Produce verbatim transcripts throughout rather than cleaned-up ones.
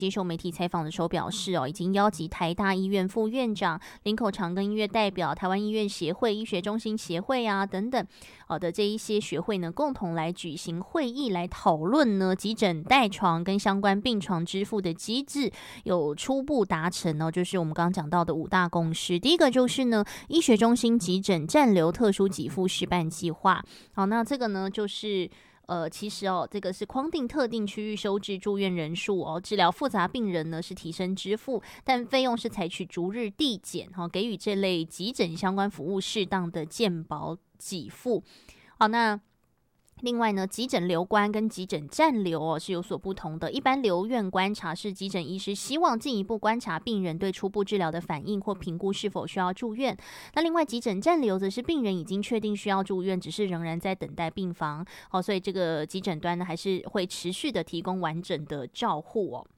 接受媒体采访的时候表示哦，已经邀集台大医院副院长、林口长庚医院代表、台湾医院协会、医学中心协会啊等等好的这一些学会呢，共同来举行会议来讨论呢急诊代床跟相关病床支付的机制，有初步达成哦，就是我们刚刚讲到的五大共识。第一个就是呢，医学中心急诊暂留特殊给付示范计划。好，那这个呢就是。呃，其实哦，这个是框定特定区域收治住院人数哦，治疗复杂病人呢是提升支付，但费用是采取逐日递减哈、哦，给予这类急诊相关服务适当的健保给付。好，那。另外呢，急诊留观跟急诊暂留哦是有所不同的。一般留院观察是急诊医师希望进一步观察病人对初步治疗的反应或评估是否需要住院。那另外急诊暂留则是病人已经确定需要住院，只是仍然在等待病房。哦，所以这个急诊端呢还是会持续的提供完整的照护哦。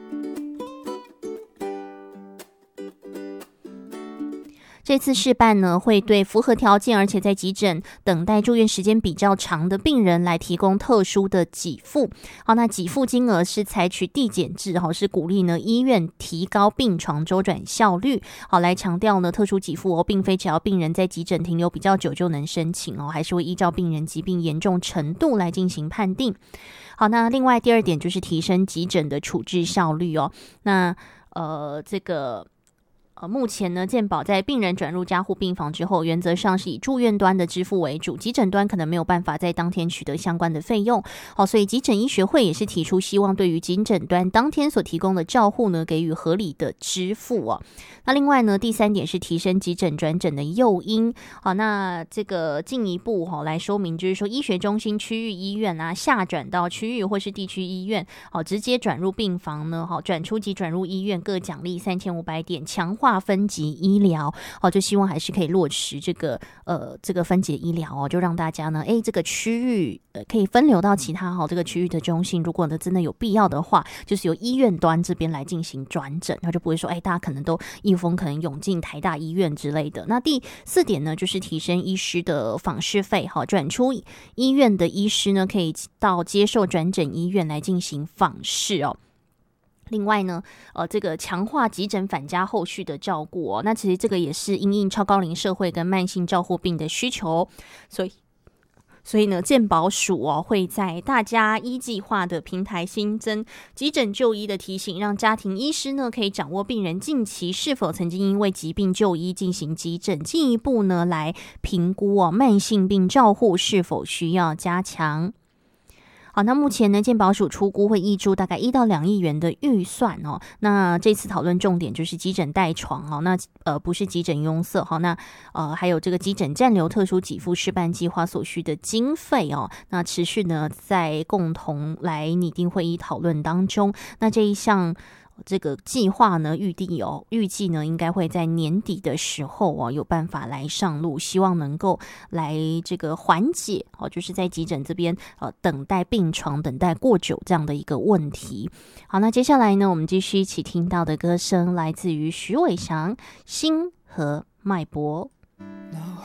这次试办呢，会对符合条件而且在急诊等待住院时间比较长的病人来提供特殊的给付。好，那给付金额是采取递减制，好，是鼓励呢医院提高病床周转效率。好，来强调呢特殊给付哦，并非只要病人在急诊停留比较久就能申请哦，还是会依照病人疾病严重程度来进行判定。好，那另外第二点就是提升急诊的处置效率哦。那呃这个。呃，目前呢，健保在病人转入加护病房之后，原则上是以住院端的支付为主，急诊端可能没有办法在当天取得相关的费用。好，所以急诊医学会也是提出希望对于急诊端当天所提供的照护呢，给予合理的支付哦。那另外呢，第三点是提升急诊转诊的诱因。好，那这个进一步哈、哦、来说明，就是说医学中心区域医院啊，下转到区域或是地区医院，好，直接转入病房呢，好，转出及转入医院各奖励三千五百点，强化分级医疗。好，就希望还是可以落实这个呃这个分级医疗哦，就让大家呢，哎，这个区域呃可以分流到其他哈、哦、这个区域的中心，如果呢真的有必要的话，就是由医院端这边来进行转诊，那就不会说哎大家可能都一封可能涌进台大医院之类的。那第四点呢，就是提升医师的访视费，好，转出医院的医师呢，可以到接受转诊医院来进行访视哦。另外呢，呃，这个强化急诊返家后续的照顾哦，那其实这个也是因应超高龄社会跟慢性照护病的需求，所以。所以呢，健保署哦会在大家医计划的平台新增急诊就医的提醒，让家庭医师呢可以掌握病人近期是否曾经因为疾病就医进行急诊，进一步呢来评估哦慢性病照护是否需要加强。好，那目前呢，健保署初估会挹注大概一到两亿元的预算哦。那这次讨论重点就是急诊代床哦，那呃不是急诊拥塞哈，那呃还有这个急诊暂留特殊给付示范计划所需的经费哦。那持续呢在共同来拟定会议讨论当中。那这一项。这个计划呢，预计哦，预计呢，应该会在年底的时候哦，有办法来上路，希望能够来这个缓解哦，就是在急诊这边呃等待病床、等待过久这样的一个问题。好，那接下来呢，我们继续一起听到的歌声来自于徐伟翔《心和脉搏》。